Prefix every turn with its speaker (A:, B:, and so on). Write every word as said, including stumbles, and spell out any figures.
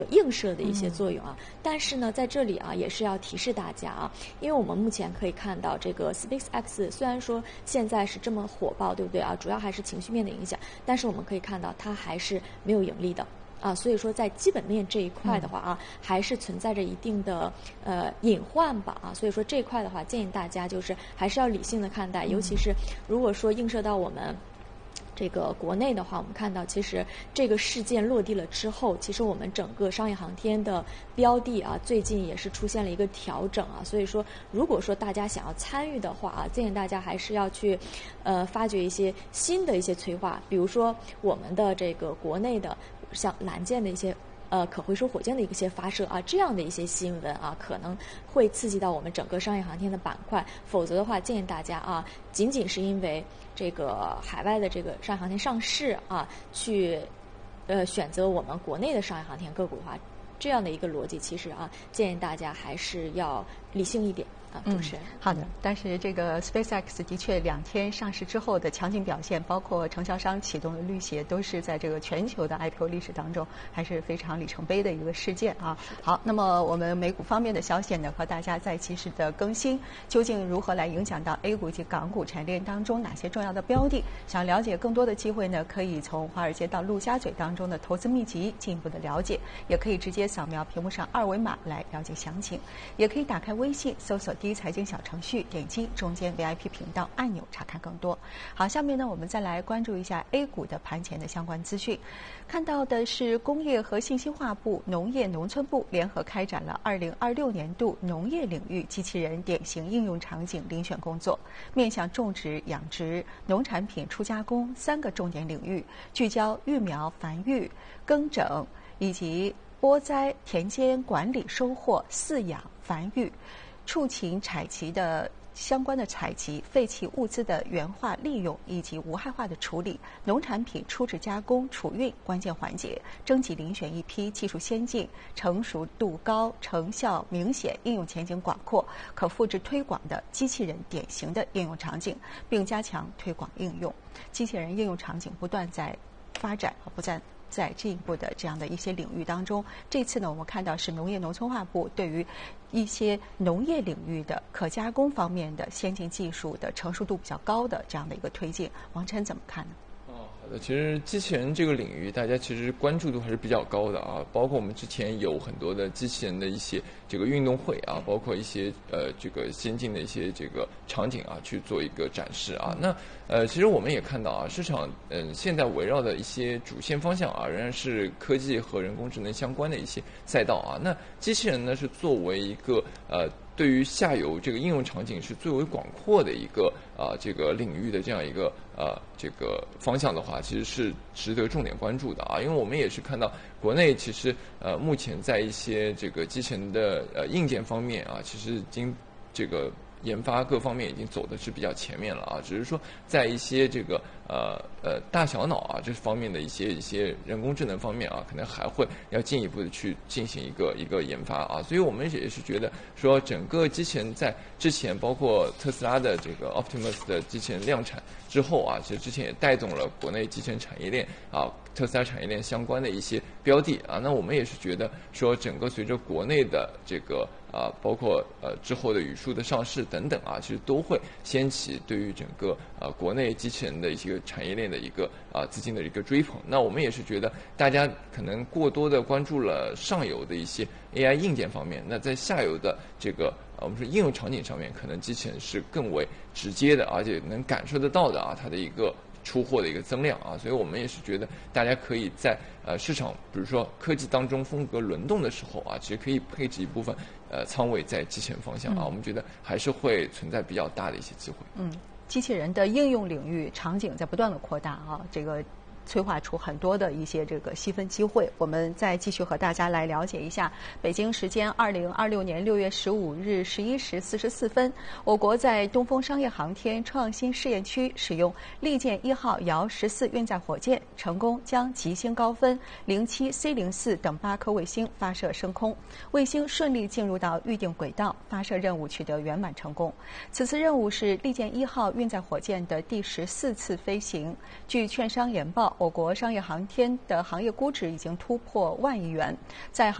A: 映射的一些作用啊，嗯、但是呢，在这里啊，也是要提示大家啊，因为我们目前可以看到，这个 SpaceX 虽然说现在是这么火爆，对不对啊？主要还是情绪面的影响，但是我们可以看到，它还是没有盈利的。啊，所以说在基本面这一块的话啊，嗯、还是存在着一定的呃隐患吧啊，所以说这一块的话，建议大家就是还是要理性的看待，尤其是如果说映射到我们。这个国内的话，我们看到其实这个事件落地了之后，其实我们整个商业航天的标的啊，最近也是出现了一个调整啊。所以说，如果说大家想要参与的话啊，建议大家还是要去，呃，发掘一些新的一些催化，比如说我们的这个国内的像蓝箭的一些。呃，可回收火箭的一些发射啊，这样的一些新闻啊，可能会刺激到我们整个商业航天的板块。否则的话，建议大家啊，仅仅是因为这个海外的这个商业航天上市啊，去呃选择我们国内的商业航天个股的话，这样的一个逻辑，其实啊，建议大家还是要理性一点。啊，主持人、
B: 嗯，好的。但是这个 SpaceX 的确两天上市之后的强劲表现，包括承销商启动的绿鞋，都是在这个全球的 I P O 历史当中还是非常里程碑的一个事件啊。好，那么我们美股方面的消息呢，和大家再及时的更新，究竟如何来影响到 A 股以及港股产业链当中哪些重要的标的？想了解更多的机会呢，可以从华尔街到陆家嘴当中的投资秘籍进一步的了解，也可以直接扫描屏幕上二维码来了解详情，也可以打开微信搜索第一财经小程序，点击中间 V I P 频道按钮查看更多。好，下面呢，我们再来关注一下 A 股的盘前的相关资讯。看到的是工业和信息化部、农业农村部联合开展了二零二六年度农业领域机器人典型应用场景遴选工作，面向种植、养殖、农产品初加工三个重点领域，聚焦育苗、繁育、耕整以及播栽、田间管理、收获、饲养、繁育。畜禽采集的相关的采集、废弃物资的原化利用以及无害化的处理、农产品初制加工、储运关键环节，征集遴选一批技术先进、成熟度高、成效明显、应用前景广阔、可复制推广的机器人典型的应用场景，并加强推广应用。机器人应用场景不断在发展，不断在进一步的这样的一些领域当中，这次呢，我们看到是农业农村化部对于一些农业领域的可加工方面的先进技术的成熟度比较高的这样的一个推进，王琛怎么看呢？
C: 其实机器人这个领域，大家其实关注度还是比较高的啊。包括我们之前有很多的机器人的一些这个运动会啊，包括一些呃这个先进的一些这个场景啊，去做一个展示啊。那呃，其实我们也看到啊，市场嗯、呃、现在围绕的一些主线方向啊，仍然是科技和人工智能相关的一些赛道啊。那机器人呢，是作为一个呃。对于下游这个应用场景是最为广阔的一个啊、呃、这个领域的这样一个呃这个方向的话，其实是值得重点关注的啊，因为我们也是看到国内其实呃目前在一些这个机器人的呃硬件方面啊，其实已经这个研发各方面已经走的是比较前面了啊，只是说在一些这个呃呃大小脑啊这方面的一些一些人工智能方面啊，可能还会要进一步的去进行一个一个研发啊，所以我们也是觉得说整个机器人在之前包括特斯拉的这个 Optimus 的机器人量产之后啊，其实之前也带动了国内机器人产业链啊，特斯拉产业链相关的一些标的啊，那我们也是觉得说整个随着国内的这个啊，包括呃之后的语数的上市等等啊，其实都会掀起对于整个呃国内机器人的一些产业链的一个啊资金的一个追捧。那我们也是觉得大家可能过多的关注了上游的一些 A I 硬件方面，那在下游的这个我们说应用场景上面，可能机器人是更为直接的，而且能感受得到的啊，它的一个出货的一个增量啊，所以我们也是觉得大家可以在呃市场，比如说科技当中风格轮动的时候啊，其实可以配置一部分呃仓位在机器人方向啊，嗯、我们觉得还是会存在比较大的一些机会。
B: 嗯，机器人的应用领域场景在不断的扩大啊，这个催化出很多的一些这个细分机会。我们再继续和大家来了解一下，北京时间二零二六年六月十五日十一时四十四分，我国在东风商业航天创新试验区使用利剑一号遥十四运载火箭，成功将极星高分、零七 C 零四等八颗卫星发射升空，卫星顺利进入到预定轨道，发射任务取得圆满成功。此次任务是利剑一号运载火箭的第十四次飞行。据券商研报， 我国商业航天的行业估值已经突破万亿元，在